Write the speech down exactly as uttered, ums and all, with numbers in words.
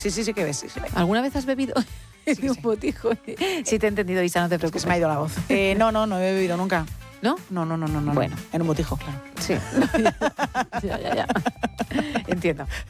Sí, sí, sí que ves. Sí, sí. ¿Alguna vez has bebido en Sí, un sí. botijo? Sí te he entendido, Isa, no te Que preocupes. se me ha ido la voz. Eh, no, no, no he bebido nunca. ¿No? No, no, no, no, no. Bueno. En un botijo, claro. Sí. ya, ya, ya. Entiendo.